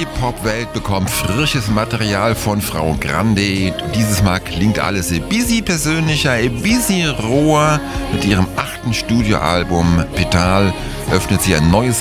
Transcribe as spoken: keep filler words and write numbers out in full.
Die Popwelt bekommt frisches Material von Frau Grande. Dieses Mal klingt alles ein bisschen persönlicher, ein bisschen roher. Mit ihrem achten Studioalbum Petal öffnet sie ein neues